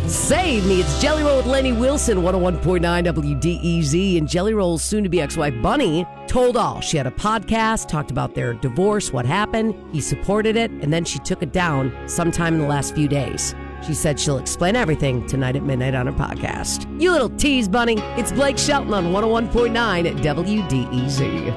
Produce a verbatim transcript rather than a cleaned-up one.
Save me. It's Jelly Roll with Lenny Wilson, one oh one point nine W D E Z. And Jelly Roll's soon-to-be ex-wife, Bunny, told all. She had a podcast, talked about their divorce, what happened. He supported it, and then she took it down sometime in the last few days. She said she'll explain everything tonight at midnight on her podcast. You little tease, Bunny. It's Blake Shelton on one oh one point nine at W D E Z.